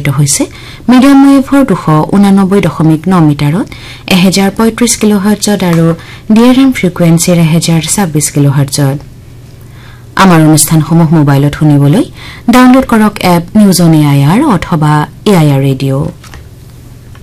হৈছে মিডিয়াম ৱেভৰ 289.9 মিটাৰত 1035 কিলোহাৰ্টজত আৰু ডিআৰএম ফ্ৰিকুৱেন্সিৰ 1026 কিলোহাৰ্টজত আমাৰ অনুষ্ঠানসমূহ মোবাইলত শুনিবলৈ ডাউনলোড কৰক এপ নিউজ অন এআইআৰ অথবা এআইআৰ ৰেডিঅ'